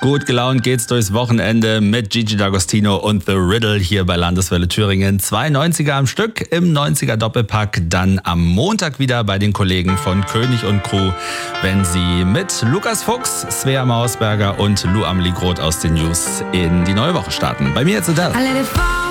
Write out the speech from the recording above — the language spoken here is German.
Gut gelaunt geht's durchs Wochenende mit Gigi D'Agostino und The Riddle hier bei Landeswelle Thüringen. 2 90er am Stück im 90er Doppelpack. Dann am Montag wieder bei den Kollegen von König und Crew, wenn sie mit Lukas Fuchs, Svea Mausberger und Lou Amelie Groth aus den News in die neue Woche starten. Bei mir jetzt Adele.